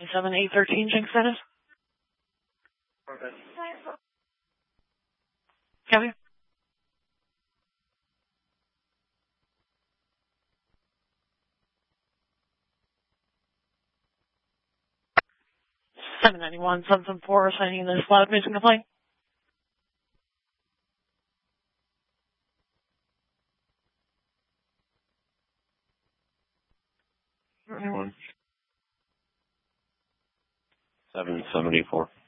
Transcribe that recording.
7813 Jinx status. Okay. Copy. $791 774 signing this loud music complaint. Anyone? 774.